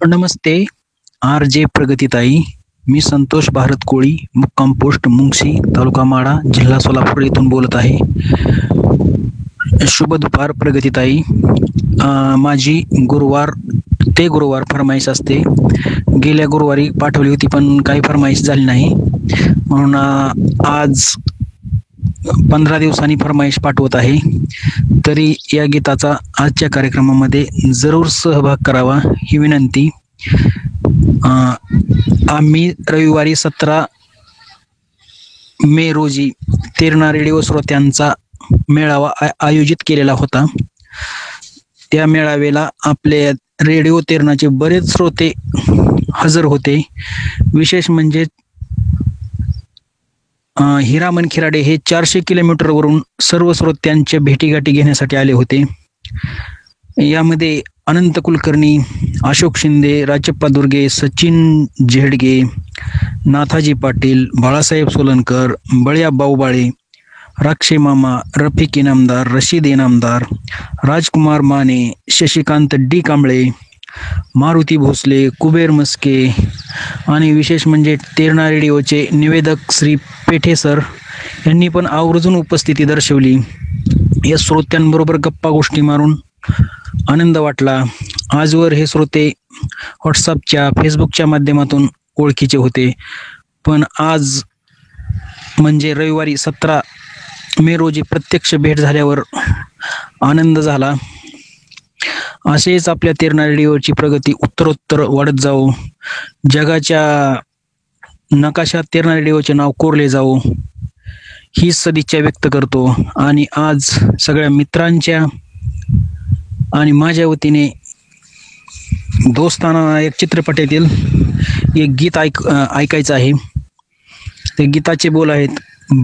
नमस्ते. R J प्रगतीताई. मी संतोष भारत कोळी, मुक्काम post Mungshi, तालुका माढा, जिल्हा सोलापूर येथून बोलत आहे. शुभ दुपार प्रगतीताई. माझी गुरुवार फरमाईश असते. गेल्या गुरुवारी पाठवली होती पण काही फरमाईश झाली नाही, म्हणून आज 15 दिवसांनी फरमाईश पाठवत आहे. तरी या गीताचा आजच्या कार्यक्रमामध्ये जरूर सहभाग करावा ही विनंती. आम्ही रविवारी 17 मे रोजी तेरणा रेडिओ श्रोत्यांचा मेळावा आयोजित केलेला होता. त्या मेळाव्याला आपले रेडिओ तेरणाचे बरेच श्रोते हजर होते. विशेष म्हणजे हिरामन खिराडे हे 400 किलोमीटरवरून सर्व श्रोत्यांच्या भेटीगाठी घेण्यासाठी आले होते. यामध्ये अनंत कुलकर्णी, अशोक शिंदे, राजप्पा दुर्गे, सचिन झेडगे, नाथाजी पाटील, बाळासाहेब सोलनकर, बळ्या बाऊबाळे, राक्षे मामा, रफिक इनामदार, रशीद इनामदार, राजकुमार माने, शशिकांत डी कांबळे, मारुती भोसले, कुबेर मस्के आणि विशेष म्हणजे तेरणा रेडिओचे निवेदक श्री पेठे सर यांनी पण आवर्जून उपस्थिती दर्शवली. या श्रोत्यांबरोबर गप्पा गोष्टी मारून आनंद वाटला. आजवर हे श्रोते व्हॉट्सअपच्या, फेसबुकच्या माध्यमातून ओळखीचे होते, पण आज म्हणजे रविवारी 17 मे रोजी प्रत्यक्ष भेट झाल्यावर आनंद झाला. असेच आपल्या तेरणा रेडिओची प्रगती उत्तरोत्तर वाढत जावो, जगाच्या नकाशात तेरणा रेडिओचे नाव कोरले जावो ही सदिच्छा व्यक्त करतो. आणि आज सगळ्या मित्रांच्या आणि माझ्या वतीने दोस्ताना एक चित्रपटातील एक गीत ऐकायचं आहे. ते गीताचे बोल आहेत,